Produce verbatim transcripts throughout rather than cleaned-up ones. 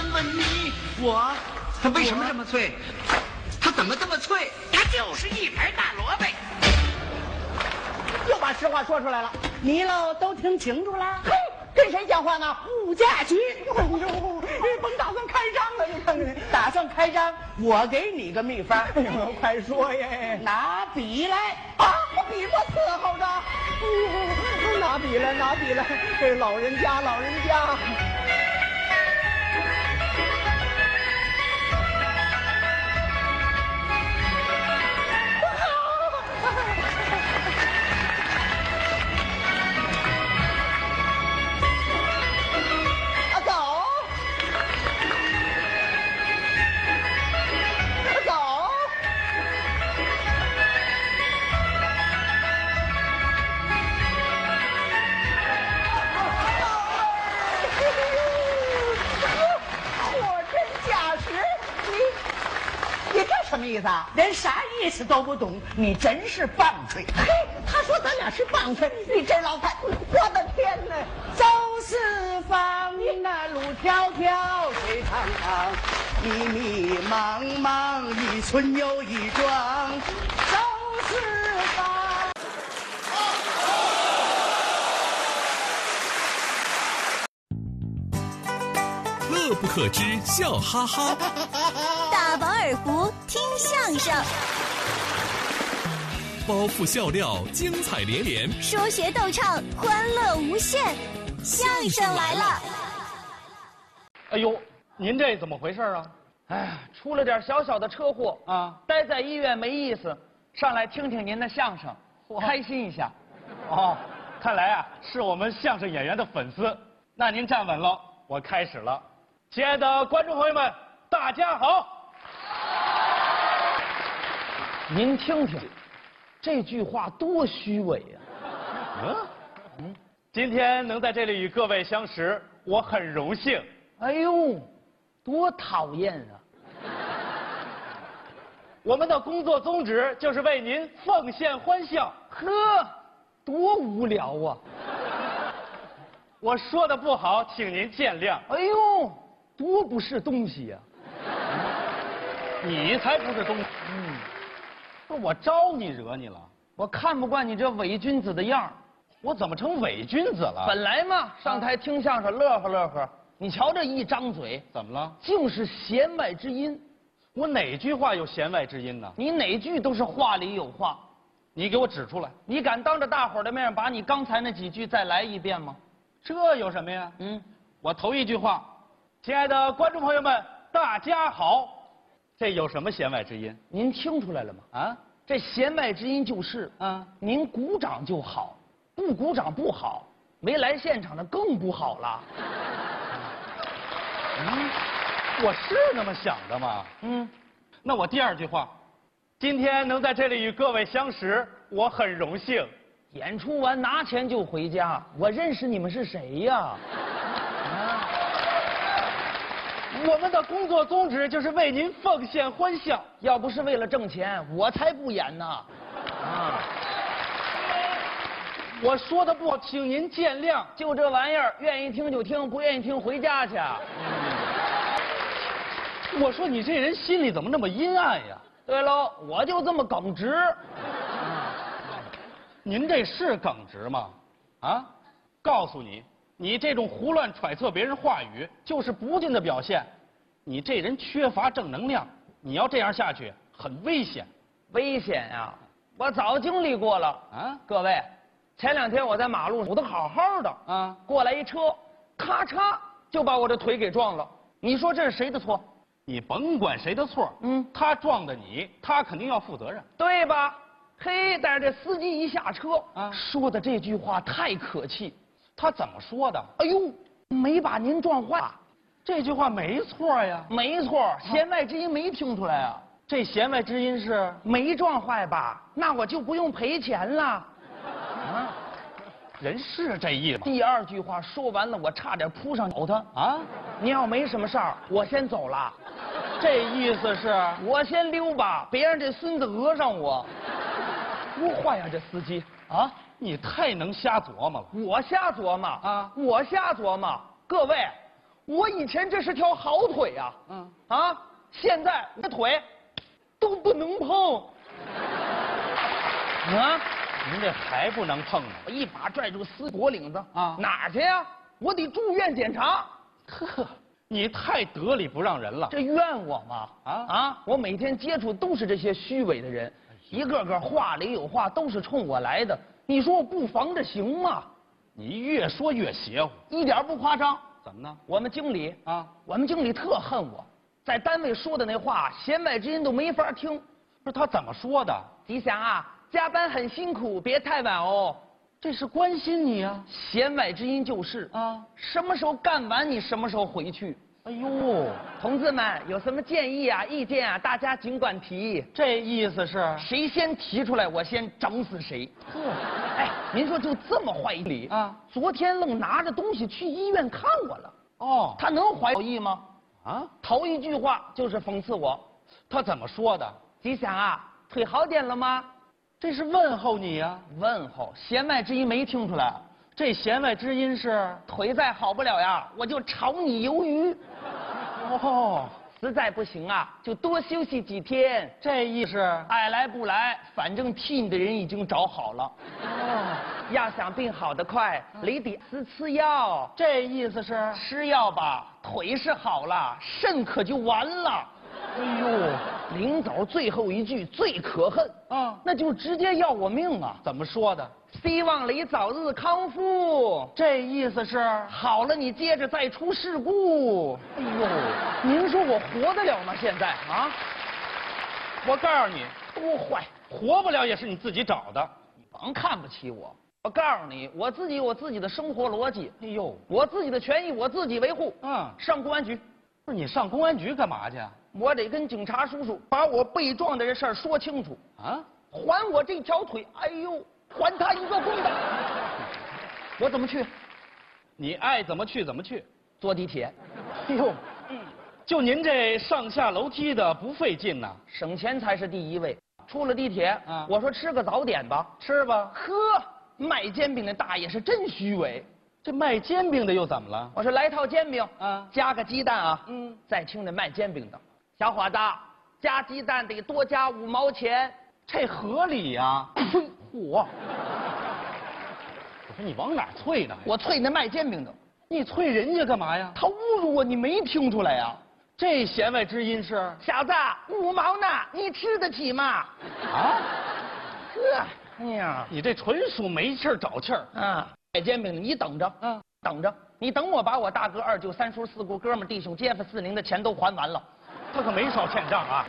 问问你，我它为什么这么脆？它怎么这么脆？ 它就是一盘大萝卜。 又把实话说出来了，你喽都听清楚了。嘿，跟谁讲话呢？吴家驹。哎呦，甭打算开张了，你看看，打算开张，我给你个秘方。哎呦，快说耶！拿笔来啊！我笔多伺候着。哎呦，拿笔来，拿笔来！这老人家，老人家。什么意思啊？连啥意思都不懂，你真是棒槌！嘿，他说咱俩是棒槌，你这老太，我的天哪！走四方，那路迢迢，水长长，迷迷茫茫，一村又一庄，走四方。 乐不可支，笑哈哈。 大饱耳福，听相声， 包袱笑料，精彩连连， 说学逗唱，欢乐无限。相声来了！ 哎呦，您这怎么回事啊？哎，出了点小小的车祸啊，待在医院没意思，上来听听您的相声，开心一下。哦，看来啊是我们相声演员的粉丝。那您站稳了，我开始了。亲爱的观众朋友们，大家好。您听听，这句话多虚伪呀！嗯嗯，今天能在这里与各位相识，我很荣幸。哎呦，多讨厌啊！我们的工作宗旨就是为您奉献欢笑。呵，多无聊啊！我说的不好，请您见谅。哎呦，多不是东西呀！你才不是东西。嗯。不是我招你惹你了？我看不惯你这伪君子的样儿。我怎么成伪君子了？本来嘛，上台听相声乐呵乐呵。你瞧这一张嘴，怎么了？尽是弦外之音。我哪句话有弦外之音呢？你哪句都是话里有话。你给我指出来。你敢当着大伙儿的面把你刚才那几句再来一遍吗？这有什么呀？嗯，我头一句话，亲爱的观众朋友们，大家好。这有什么弦外之音？您听出来了吗？啊，这弦外之音就是，啊，您鼓掌就好，不鼓掌不好，没来现场的更不好了。嗯，我是那么想的吗？嗯，那我第二句话，今天能在这里与各位相识，我很荣幸。演出完拿钱就回家，我认识你们是谁呀？我们的工作宗旨就是为您奉献欢笑，要不是为了挣钱，我才不演呢。啊，我说的不好，请您见谅。就这玩意儿，愿意听就听，不愿意听回家去。嗯、我说你这人心里怎么那么阴暗呀？对喽，我就这么耿直。您这是耿直吗？啊，告诉你。你这种胡乱揣测别人话语，就是不敬的表现。你这人缺乏正能量，你要这样下去，很危险。危险呀！我早经历过了啊！各位，前两天我在马路走得好好的啊，过来一车，咔嚓就把我这腿给撞了。你说这是谁的错？你甭管谁的错，嗯，他撞的你，他肯定要负责任，对吧？嘿，但是这司机一下车啊，说的这句话太可气。他怎么说的？哎呦，没把您撞坏，这句话没错呀。没错，弦外之音没听出来啊。这弦外之音是没撞坏吧？那我就不用赔钱了。啊，人是这意思。第二句话说完了，我差点扑上咬他啊！您要没什么事儿，我先走了。这意思是我先溜吧，别让这孙子讹上我。多坏呀，这司机啊！你太能瞎琢磨了。我瞎琢磨啊！我瞎琢磨。各位， 我以前这是条好腿呀、啊，嗯啊，现在我的腿都不能碰。啊， 您这还不能碰呢？ 我一把拽住丝脖领子啊， 哪儿去呀？我得住院检查。 呵，你太得理不让人了。 这怨我吗？啊啊！我每天接触都是这些虚伪的人，一个个话里有话，都是冲我来的。你说我不防着行吗？ 你越说越邪乎， 一点不夸张。 怎么呢？ 我们经理啊， 我们经理特恨我，在单位说的那话，弦外之音都没法听。 不是他怎么说的？ 吉祥啊，加班很辛苦，别太晚哦。 这是关心你啊。 弦外之音就是啊， 什么时候干完你什么时候回去。 哎呦， 同志们有什么建议啊、意见啊，大家尽管提。 这意思是谁先提出来，我先整死谁。 呵， 哎，您说就这么坏理啊？ 昨天愣拿着东西去医院看我了。 哦， 他能怀好意吗？ 啊， 头一句话就是讽刺我。 他怎么说的？ 吉祥啊，腿好点了吗？ 这是问候你呀、啊。 问候，弦外之音没听出来。 这弦外之音是腿再好不了呀，我就炒你鱿鱼。 哦， 实在不行啊，就多休息几天。 这意思， 爱来不来，反正替你的人已经找好了。 哦， 要想病好得快，得得吃吃药。 这意思是吃药吧，腿是好了，肾可就完了。 哎呦， 临走最后一句最可恨啊， 那就直接要我命啊！ 怎么说的？ 希望你早日康复。 这意思是好了，你接着再出事故。 哎呦， 您说我活得了吗？现在啊？ 我告诉你， 多坏， 活不了也是你自己找的。 你甭看不起我。我告诉你，我自己有我自己的生活逻辑。 哎呦， 我自己的权益我自己维护。 嗯， 上公安局。 不是你上公安局干嘛去？ 我得跟警察叔叔把我被撞的这事儿说清楚啊！ 还我这条腿，哎呦，还他一个公道。我怎么去？ 你爱怎么去怎么去。 坐地铁。 哎呦，嗯，就您这上下楼梯的不费劲呐， 省钱才是第一位。出了地铁， 啊， 我说吃个早点吧， 吃吧。 呵，卖煎饼的大爷是真虚伪。 这卖煎饼的又怎么了？ 我说来套煎饼， 啊， 加个鸡蛋啊。 嗯， 再听这卖煎饼的，小伙子，加鸡蛋得多加五毛钱， 这合理呀。 呸！我， 我说你往哪儿啐呢？ 我啐那卖煎饼的， 你啐人家干嘛呀？ 他侮辱我，你没听出来呀？ 这弦外之音是小子，五毛呢，你吃得起吗？ 啊？ 呵，哎呀， 你这纯属没气儿找气儿啊！卖煎饼的，你等着， 嗯， 等着，你等我把我大哥、二舅、三叔、四姑、哥们、弟兄、街坊、四邻的钱都还完了， 他可没少欠账啊。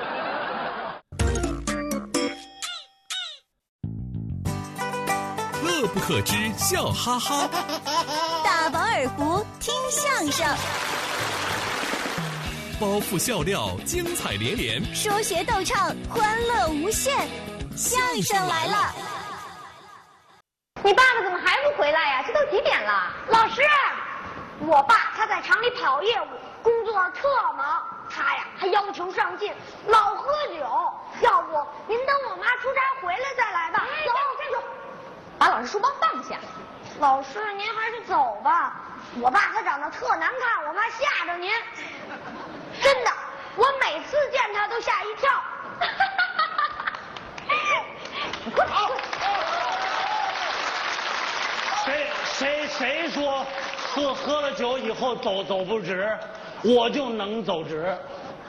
乐不可支，笑哈哈。 大饱耳福，听相声。 包袱笑料，精彩连连。 说学逗唱，欢乐无限。相声来了。 你爸爸怎么还不回来呀？这都几点了？老师，我爸他在厂里跑业务，工作特忙，他呀还要求上进，老喝酒。要不您等我妈出差回来再来吧。走，站住！把老师书包放下。老师，您还是走吧。我爸他长得特难看，我怕吓着您。真的，我每次见他都吓一跳。你快跑！ 谁谁谁说喝喝了酒以后走走不直，我就能走直。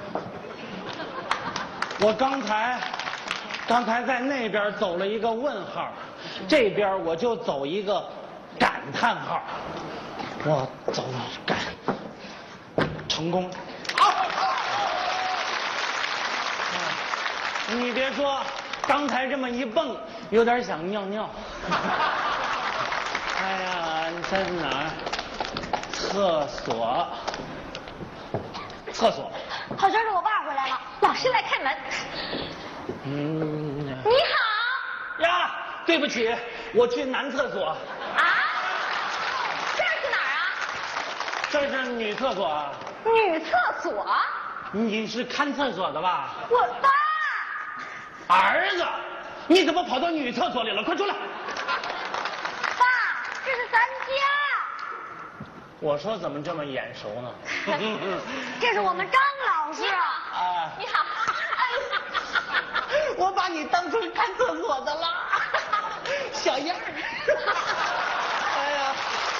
我刚才刚才在那边走了一个问号，这边我就走一个感叹号。我走感成功。好，你别说，刚才这么一蹦，有点想尿尿。哎呀，你在哪儿？厕所，厕所。 好像是我爸回来了，老师来开门。 嗯。 你好。 呀，对不起，我去男厕所。 啊？这是哪儿啊？ 这是女厕所啊。 女厕所？ 你是看厕所的吧？ 我爸。 儿子，你怎么跑到女厕所里了？快出来！ 爸，这是咱家。 我说怎么这么眼熟呢？ 这是我们张老师。 啊， 你好。 我把你当成看厕所的了，小燕儿。 哎呀，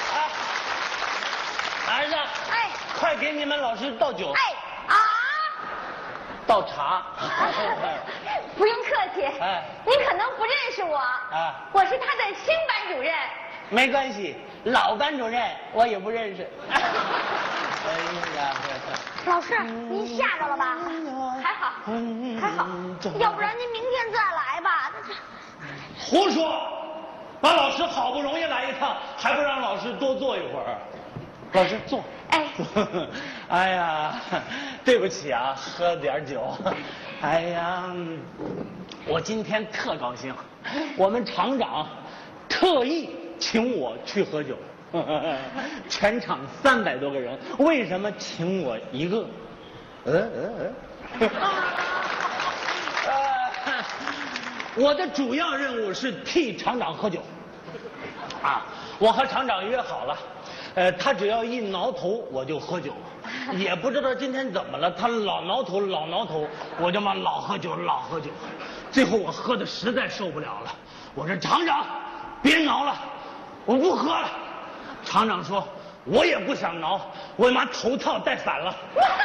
哎，儿子， 哎， 快给你们老师倒酒。 哎啊， 倒茶。 不用客气。 哎， 你可能不认识我。 啊， 我是他的新班主任。 没关系，老班主任我也不认识。 哎呀， 老师，您吓着了吧？还好，还好，要不然您明天再来吧。 胡说！把老师好不容易来一趟，还不让老师多坐一会儿？老师坐。 哎。 哎呀，对不起啊，喝点酒。哎呀，我今天特高兴，我们厂长特意请我去喝酒。全场三百多个人，为什么请我一个？嗯嗯嗯。呃，我的主要任务是替厂长喝酒。啊，我和厂长约好了，呃，他只要一挠头我就喝酒，也不知道今天怎么了，他老挠头老挠头，我就嘛老喝酒老喝酒，最后我喝的实在受不了了，我说厂长，别挠了，我不喝了。厂长说：“我也不想挠，我妈头套戴反了。”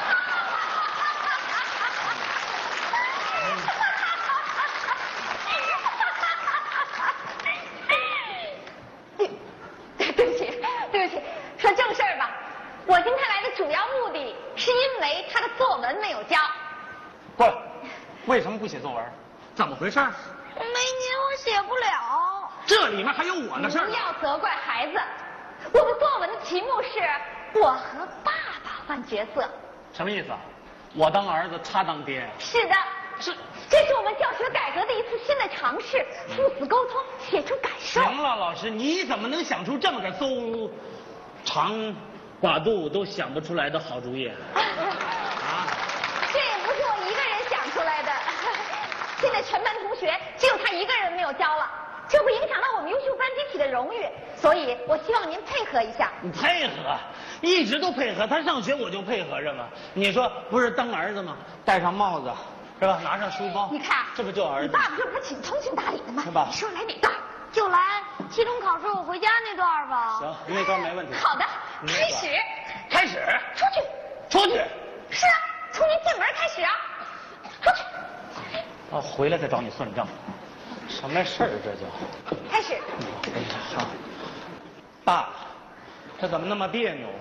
对不起，对不起，说正事儿吧。我今天来的主要目的是因为他的作文没有交。 不，为什么不写作文？怎么回事？ 没您我写不了。 这里面还有我的事儿。 不要责怪孩子。我的作文的题目是我和爸爸换角色。 什么意思啊？我当儿子，他当爹。 是的， 是， 这是我们教学改革的一次新的尝试，父子沟通，写出感受。 行了，老师，你怎么能想出这么个邹长寡肚都想不出来的好主意？啊？ 这也不是我一个人想出来的，现在全班同学只有他一个人没有交了。这会影响到我们优秀班集体的荣誉，所以我希望您配合一下。 你配合，一直都配合。他上学我就配合着嘛。你说不是当儿子吗？戴上帽子，是吧？拿上书包， 你看， 这不就儿子？ 你爸爸这不是挺通情达理的吗？ 是吧？ 你说来哪段？就来期中考试我回家那段吧。 行，那段没问题。 好的，开始。 开始。 出去。 出去。是啊，从您进门开始啊。出去。 啊，回来再找你算账。什么事儿这叫？ 开始。 哎呀，好。爸，这怎么那么别扭？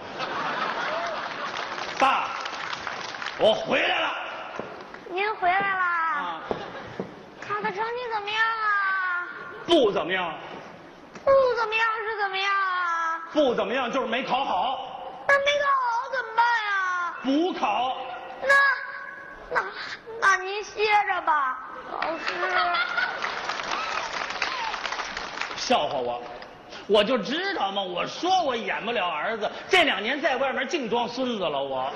爸，我回来了。 您回来啦？ 啊。 考的成绩怎么样啊？ 不怎么样。 不怎么样是怎么样啊？ 不怎么样就是没考好。 那没考好怎么办呀？ 补考。 那那那您歇着吧，老师。 笑话我，我就知道嘛！我说我演不了儿子，这两年在外面净装孙子了，我。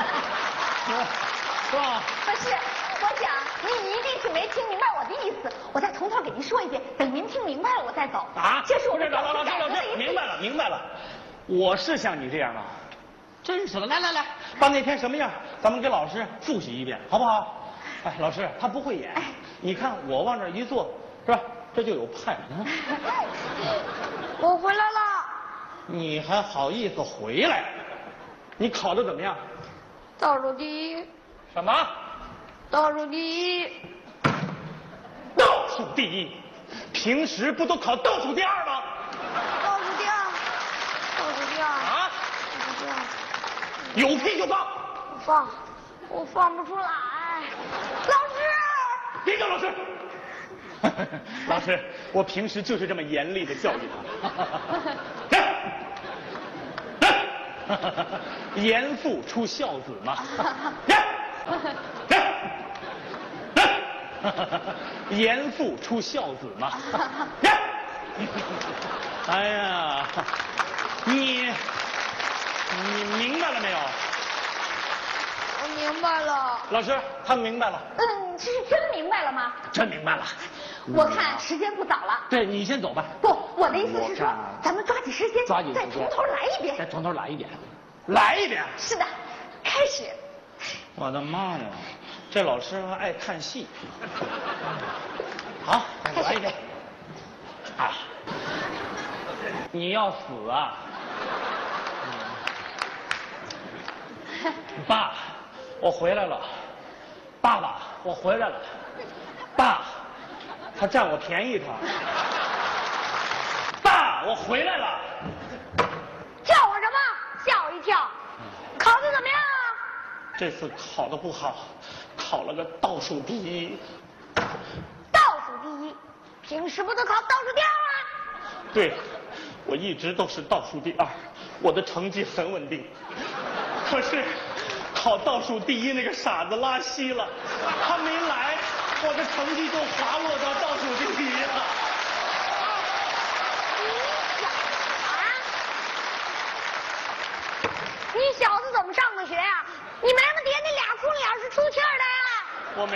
是吧？ 不是，我想您一定是没听明白我的意思，我再从头给您说一遍，等您听明白了我再走。 啊！ 这是我们老老老师老师，明白了明白了，我是像你这样吗？真是的，来来来，把那天什么样，咱们给老师复习一遍，好不好？哎，老师他不会演，你看我往这一坐，是吧？这就有派。 我回来了。 你还好意思回来？你考的怎么样？ 倒数第一。 什么？ 倒数第一。 倒数第一？平时不都考倒数第二吗？ 倒数第二。倒数第二。 啊？ 倒数第二。 有屁就放。 放，我放不出来。老师。 别叫老师。老师，我平时就是这么严厉的教育他。严父出孝子嘛。严父出孝子嘛。哎呀，你你明白了没有？ 我明明白了。 老师，他们明白了。 嗯，这是真明白了吗？ 真明白了。 我看时间不早了。 对，你先走吧。 不，我的意思是说我看， 咱们抓紧时间， 抓紧时间再从头来一遍。 再从头来一遍，来一遍。 是的，开始。 我的妈呀，这老师还爱看戏。好，来一遍。啊，你要死啊！爸，我回来了。爸爸，我回来了。爸，他占我便宜他。爸，我回来了。 叫我什么？吓我一跳。考的怎么样啊？ 这次考的不好，考了个倒数第一。 倒数第一，平时不都考倒数第二吗？ 对，我一直都是倒数第二，我的成绩很稳定。可是考倒数第一那个傻子拉稀了，他没来，我的成绩就滑落到倒数第一了。 你小子怎么上的学呀、你没